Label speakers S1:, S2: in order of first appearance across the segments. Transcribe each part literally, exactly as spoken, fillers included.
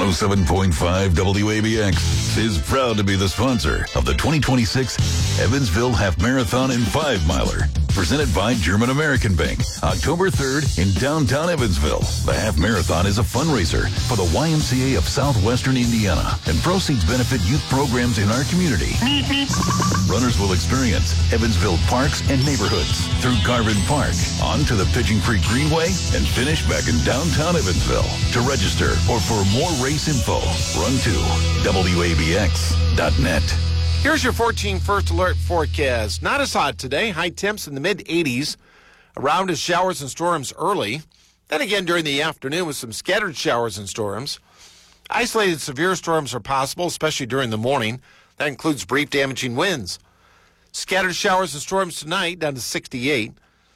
S1: oh seven point five W A B X is proud to be the sponsor of the twenty twenty-six Evansville Half Marathon and Five Miler, presented by German American Bank, October third in downtown Evansville. The Half Marathon is a fundraiser for the Y M C A of Southwestern Indiana, and proceeds benefit youth programs in our community. Runners will experience Evansville parks and neighborhoods through Garvin Park, on to the Pigeon Creek Greenway, and finish back in downtown Evansville. To register or for more race info, run to W A B X dot net.
S2: Here's your fourteen First Alert forecast. Not as hot today. High temps in the mid eighties. Around as showers and storms early. Then again during the afternoon with some scattered showers and storms. Isolated severe storms are possible, especially during the morning. That includes brief damaging winds. Scattered showers and storms tonight down to sixty-eight.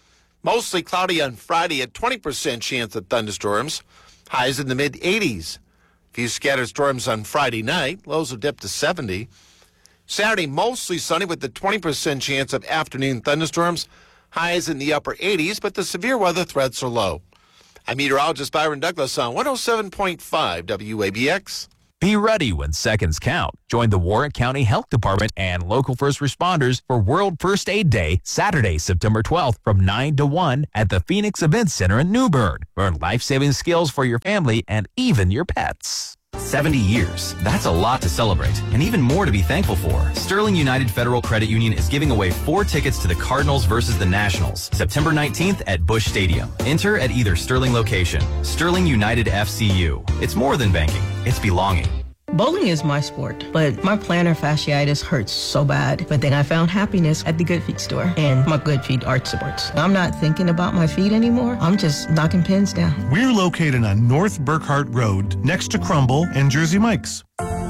S2: Mostly cloudy on Friday at twenty percent chance of thunderstorms. Highs in the mid eighties. Few scattered storms on Friday night. Lows will dip to seventy. Saturday, mostly sunny with the twenty percent chance of afternoon thunderstorms. Highs in the upper eighties, but the severe weather threats are low. I'm meteorologist Byron Douglas on one oh seven point five W A B X.
S3: Be ready when seconds count. Join the Warwick County Health Department and local first responders for World First Aid Day, Saturday, September twelfth from nine to one at the Phoenix Events Center in New Bern. Learn life-saving skills for your family and even your pets.
S4: seventy years. That's a lot to celebrate, and even more to be thankful for. Sterling United Federal Credit Union is giving away four tickets to the Cardinals versus the Nationals, September nineteenth at Busch Stadium. Enter at either Sterling location. Sterling United F C U. It's more than banking. It's belonging.
S5: Bowling is my sport, but my plantar fasciitis hurts so bad. But then I found happiness at the Good Feet store and my Good Feet arch supports. I'm not thinking about my feet anymore. I'm just knocking pins down.
S6: We're located on North Burkhart Road, next to Crumble and Jersey Mike's.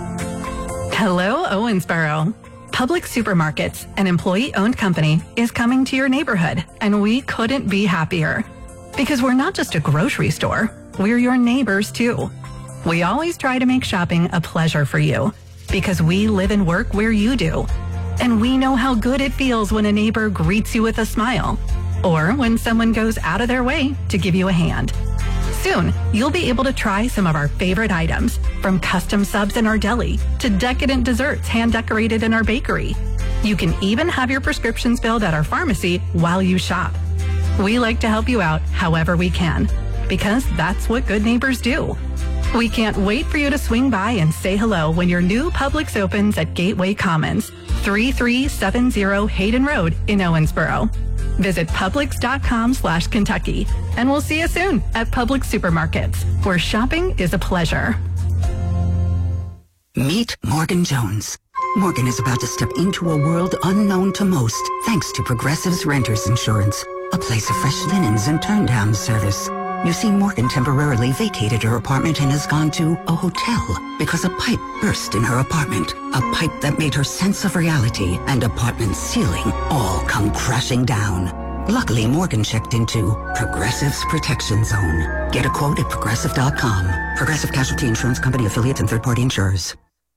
S7: Hello, Owensboro. Public Supermarkets, an employee-owned company, is coming to your neighborhood, and we couldn't be happier. Because we're not just a grocery store, we're your neighbors, too. We always try to make shopping a pleasure for you because we live and work where you do. And we know how good it feels when a neighbor greets you with a smile or when someone goes out of their way to give you a hand. Soon, you'll be able to try some of our favorite items, from custom subs in our deli to decadent desserts hand-decorated in our bakery. You can even have your prescriptions filled at our pharmacy while you shop. We like to help you out however we can because that's what good neighbors do. We can't wait for you to swing by and say hello when your new Publix opens at Gateway Commons, thirty-three seventy Hayden Road in Owensboro. Visit Publix.com slash Kentucky, and we'll see you soon at Publix Supermarkets, where shopping is a pleasure.
S8: Meet Morgan Jones. Morgan is about to step into a world unknown to most, thanks to Progressive's Renters Insurance, a place of fresh linens and turn-down service. You see, Morgan temporarily vacated her apartment and has gone to a hotel because a pipe burst in her apartment. A pipe that made her sense of reality and apartment ceiling all come crashing down. Luckily, Morgan checked into Progressive's Protection Zone. Get a quote at Progressive dot com. Progressive Casualty Insurance Company, affiliates, and third-party insurers.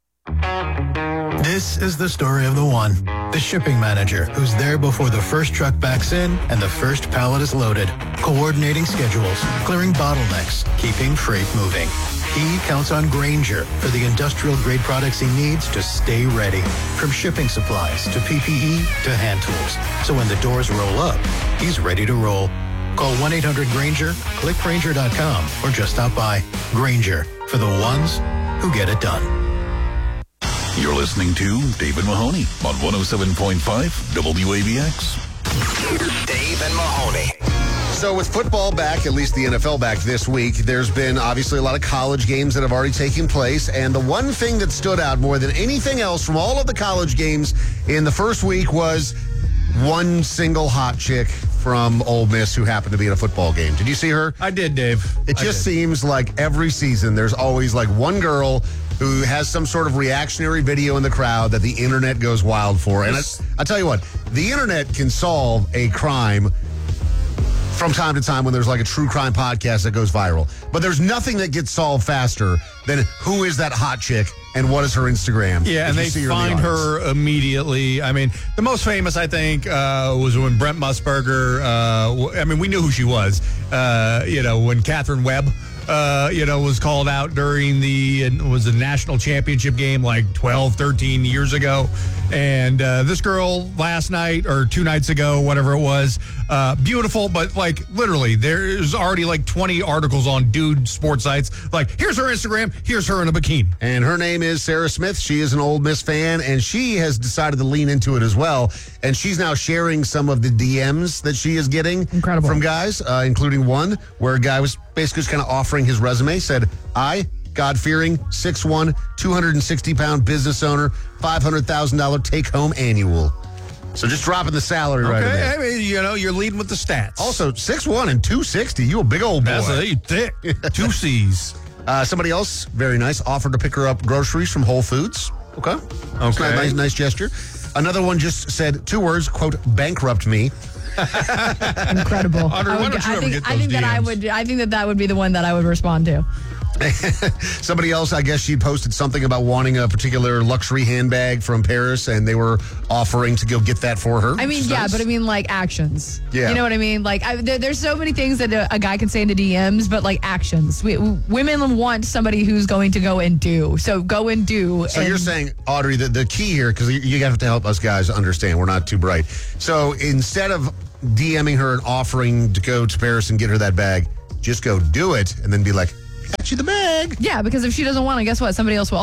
S9: This is the story of the one, the shipping manager, who's there before the first truck backs in and the first pallet is loaded, coordinating schedules, clearing bottlenecks, keeping freight moving. He counts on Grainger for the industrial-grade products he needs to stay ready, from shipping supplies to P P E to hand tools. So when the doors roll up, he's ready to roll. Call one eight hundred Grainger, click Grainger dot com, or just stop by. Grainger, for the ones who get it done.
S1: You're listening to Dave and Mahoney on one oh seven point five W A B X.
S10: Dave and Mahoney.
S11: So with football back, at least the N F L back this week, there's been obviously a lot of college games that have already taken place. And the one thing that stood out more than anything else from all of the college games in the first week was one single hot chick from Ole Miss who happened to be at a football game. Did you see her?
S12: I did, Dave.
S11: It just seems like every season there's always like one girl who has some sort of reactionary video in the crowd that the internet goes wild for. And I, I tell you what, the internet can solve a crime from time to time when there's like a true crime podcast that goes viral. But there's nothing that gets solved faster than who is that hot chick and what is her Instagram.
S12: Yeah, and they find her immediately. I mean, the most famous, I think, uh, was when Brent Musburger, uh, I mean, we knew who she was, uh, you know, when Catherine Webb uh, you know, was called out during the, it was a national championship game like twelve, thirteen years ago. And uh, this girl last night or two nights ago, whatever it was, uh, beautiful, but like literally there's already like twenty articles on dude sports sites. Like, here's her Instagram, here's her in a bikini.
S11: And her name is Sarah Smith. She is an Ole Miss fan, and she has decided to lean into it as well. And she's now sharing some of the D Ms that she is getting
S13: Incredible.
S11: from guys, uh, including one where a guy was basically just kind of offering his resume, said, I, God-fearing, six one, two hundred sixty pound business owner, five hundred thousand dollars take-home annual. So just dropping the salary right
S12: Okay,
S11: away.
S12: I mean, you know, you're leading with the stats.
S11: Also, six one and two sixty. You a big old boy.
S12: That's a, you thick. Two C's.
S11: Uh, somebody else, very nice, offered to pick her up groceries from Whole Foods. Okay. Okay. Nice, nice gesture. Another one just said two words, quote, bankrupt me.
S13: Incredible.
S12: Audrey,
S13: I,
S12: why
S13: would,
S12: don't you
S13: I
S12: ever
S13: think,
S12: get
S13: I
S12: those
S13: think that I
S12: D Ms?
S13: would. I think that that would be the one that I would respond to.
S11: Somebody else, I guess she posted something about wanting a particular luxury handbag from Paris, and they were offering to go get that for her.
S13: I mean, yeah, nice. But I mean, like actions.
S11: Yeah.
S13: You know what I mean? Like, I, there, there's so many things that a, a guy can say in the D Ms, but like actions. We, women want somebody who's going to go and do. So go and do.
S11: So
S13: and
S11: you're saying, Audrey, the, the key here, because you, you have to help us guys understand, we're not too bright. So instead of DMing her and offering to go to Paris and get her that bag, just go do it and then be like, got you the bag.
S13: Yeah, because if she doesn't want it, guess what? Somebody else will.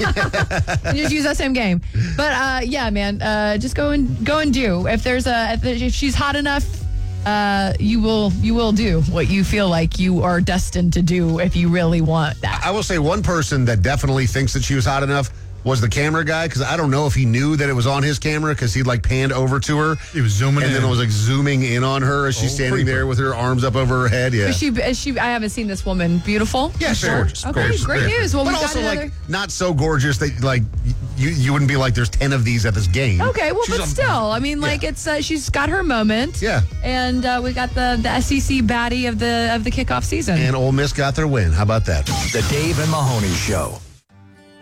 S13: Just use that same game. But uh, yeah, man, uh, just go and go and do. If there's a if, if she's hot enough, uh, you will you will do what you feel like you are destined to do if you really want that.
S11: I will say one person that definitely thinks that she was hot enough was the camera guy, because I don't know if he knew that it was on his camera, because he like panned over to her.
S12: He was zooming
S11: and
S12: in.
S11: then it was like zooming in on her as she's
S12: Oh,
S11: standing
S12: creeper.
S11: there with her arms up over her head. Yeah.
S13: Is she? Is she? I haven't seen this woman. Beautiful.
S11: Yeah,
S13: Sure.
S11: gorgeous.
S13: Okay,
S11: gorgeous,
S13: great
S11: gorgeous.
S13: news. Well,
S11: but
S13: we got
S11: also
S13: another.
S11: like not so gorgeous that like you you wouldn't be like there's ten of these at this game.
S13: Okay, well,
S11: She's
S13: but
S11: a-
S13: still, I mean, like
S11: Yeah.
S13: it's uh, she's got her moment.
S11: Yeah.
S13: And uh, we got the the S E C baddie of the of the kickoff season.
S11: And Ole Miss got their win. How about that?
S10: The Dave and Mahoney Show.